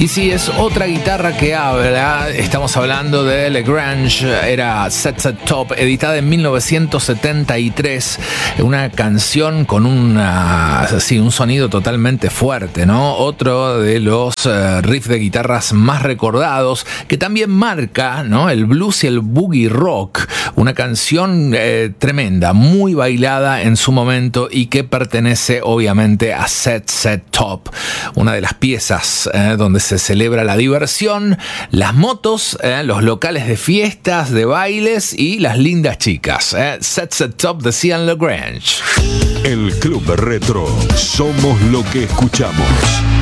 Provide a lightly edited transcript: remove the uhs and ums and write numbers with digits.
Y sí, es otra guitarra que habla. Estamos hablando de Lagrange. Era Set Set Top, editada en 1973. Una canción con un sonido totalmente fuerte, ¿no? Otro de los riffs de guitarras más recordados, que también marca, ¿no?, el blues y el boogie rock. Una canción tremenda, muy bailada en su momento y que pertenece obviamente a Set Set Top. Una de las piezas donde se celebra la diversión, las motos, los locales de fiestas, de bailes y las lindas chicas. Set Set Top de Cian Lagrange. El Club Retro. Somos lo que escuchamos.